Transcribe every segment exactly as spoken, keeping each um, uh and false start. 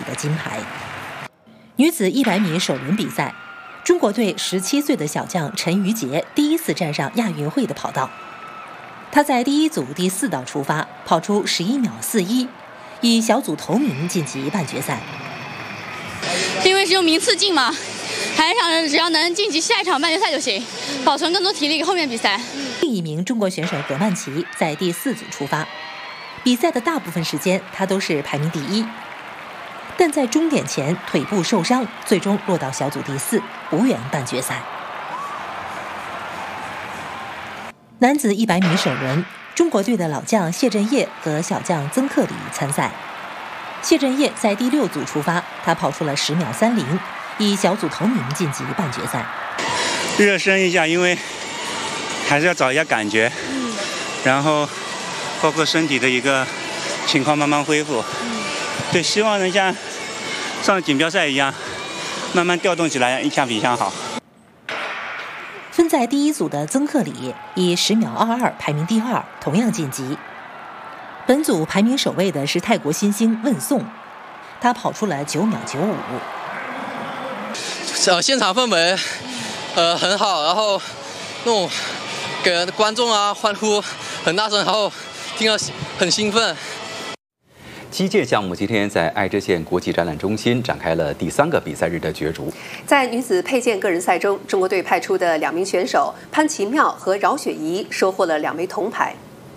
的金牌。女子一百米首轮比赛，中国队十七岁的小将陈瑜杰第一次站上亚运会的跑道。他在第一组第四道出发，跑出十一秒四一，以小组头名晋级半决赛。 因为是用名次进嘛，还是想着只要能晋级下一场半决赛就行，保存更多体力给后面比赛。 另一名中国选手葛曼棋在第四组出发，比赛的大部分时间他都是排名第一，但在终点前腿部受伤，最终落到小组第四，无缘半决赛。男子一百米首轮，中国队的老将谢震业和小将曾克里参赛。谢震业在第六组出发，他跑出了十秒三零，以小组头名晋级半决赛。 热身一下，因为还是要找一下感觉，嗯、然后包括身体的一个情况慢慢恢复。嗯、对，希望能像上锦标赛一样，慢慢调动起来，一项比一项好。 分在第一组的曾克里以十秒二二排名第二，同样晋级。本组排名首位的是泰国新星问宋，他跑出了九秒九五。 呃，现场氛围呃很好，然后那种给观众啊欢呼很大声，然后听了很兴奋。 击剑项目今天在爱知县国际展览中心展开了第三个比赛日的角逐。 在女子佩剑个人赛中，中国队派出的两名选手潘奇妙和饶雪怡收获了两枚铜牌。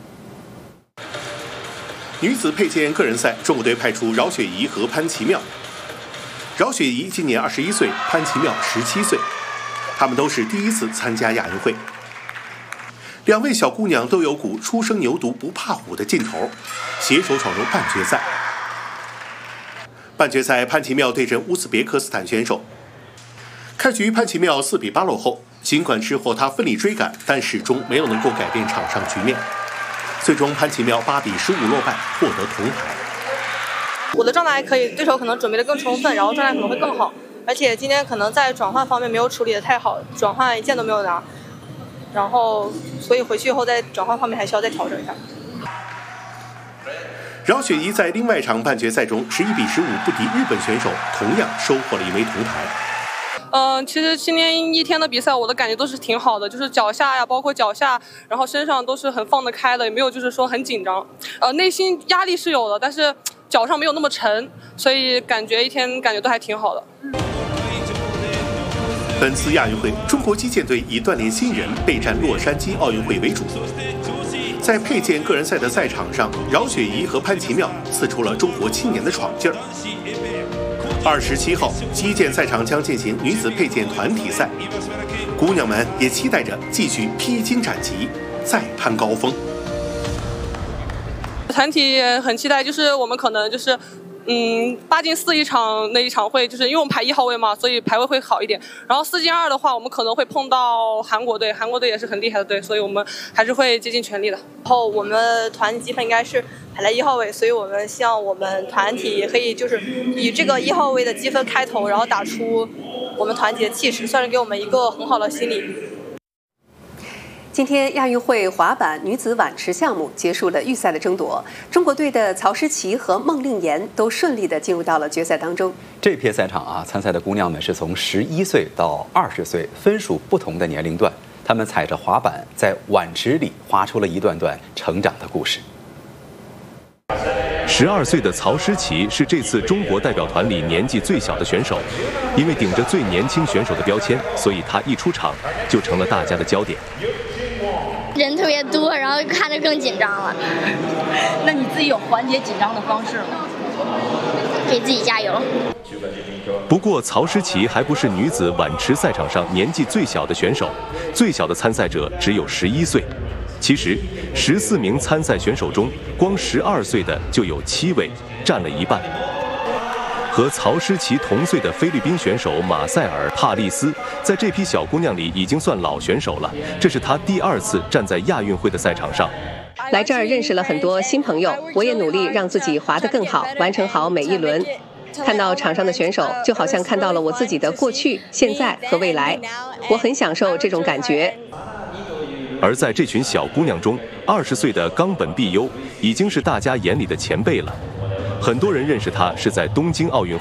女子佩剑个人赛，中国队派出饶雪怡和潘奇妙。饶雪怡今年二十一岁，潘奇妙十七岁，他们都是第一次参加亚运会。两位小姑娘都有股初生牛犊不怕虎的劲头，携手闯入半决赛。半决赛，潘奇妙对阵乌兹别克斯坦选手。开局潘奇妙四比八落后，尽管之后他奋力追赶，但始终没有能够改变场上局面。最终潘奇妙八比十五落败，获得铜牌。 我的状态还可以，对手可能准备得更充分，然后状态可能会更好。而且今天可能在转换方面没有处理得太好，转换一件都没有拿。然后，所以回去以后在转换方面还需要再调整一下。 饶雪怡在另外一场半决赛中十一比十五不敌日本选手，同样收获了一枚铜牌。 嗯、呃，其实今天一天的比赛，我的感觉都是挺好的，就是脚下呀，包括脚下，然后身上都是很放得开的，也没有就是说很紧张。呃，内心压力是有的，但是脚上没有那么沉，所以感觉一天感觉都还挺好的。 本次亚运会，中国击剑队以锻炼新人、备战洛杉矶奥运会为主。在佩剑个人赛的赛场上，饶雪怡和潘奇妙刺出了中国青年的闯劲儿。二十七号，击剑赛场将进行女子佩剑团体赛，姑娘们也期待着继续披荆斩棘，再攀高峰。 团体也很期待，就是我们可能就是。嗯，八进四一场那一场会，就是因为我们排一号位嘛，所以排位会好一点。然后四进二的话，我们可能会碰到韩国队，韩国队也是很厉害的队，所以我们还是会竭尽全力的。然后我们团积分应该是排在一号位，所以我们希望我们团体也可以就是以这个一号位的积分开头，然后打出我们团体的气势，算是给我们一个很好的心理。 今天亚运会滑板女子碗池项目结束了预赛的争夺，中国队的曹诗琪和孟令妍都顺利地进入到了决赛当中。 这片赛场啊，参赛的姑娘们是从十一岁到二十岁，分属不同的年龄段。她们踩着滑板在碗池里划出了一段段成长的故事。 十二岁的曹诗琪是这次中国代表团里年纪最小的选手，因为顶着最年轻选手的标签，所以她一出场就成了大家的焦点。 人特别多，然后看着更紧张了。 那你自己有缓解紧张的方式吗？ 给自己加油。 不过曹诗琪还不是女子碗池赛场上年纪最小的选手，最小的参赛者只有十一岁。其实十四名参赛选手中，光十二岁的就有七位，占了一半。和曹诗琪同岁的菲律宾选手马塞尔·帕利斯，在这批小姑娘里已经算老选手了。这是她第二次站在亚运会的赛场上。 来这儿认识了很多新朋友，我也努力让自己滑得更好，完成好每一轮。看到场上的选手，就好像看到了我自己的过去、现在和未来，我很享受这种感觉。 而在这群小姑娘中，二十岁的冈本碧优已经是大家眼里的前辈了。很多人认识她是在东京奥运会